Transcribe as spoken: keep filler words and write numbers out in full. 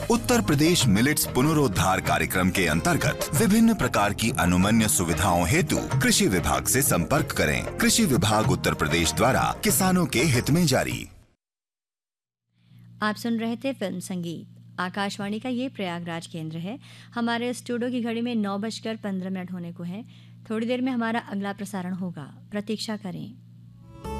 Uttar Pradesh millets पुनरोद्धार कार्यक्रम के अंतर्गत विभिन्न प्रकार की अनुमन्य सुविधाओं हेतु कृषि विभाग से संपर्क करें। कृषि विभाग उत्तर प्रदेश द्वारा किसानों के हित में जारी। आप सुन रहे थे फिल्म संगीत। आकाशवाणी का ये प्रयागराज केंद्र है। हमारे स्टूडियो की घड़ी में नौ बजकर पंद्रह मिनट होने को है। थोड़ी देर में हमारा अगला प्रसारण होगा, प्रतीक्षा करें।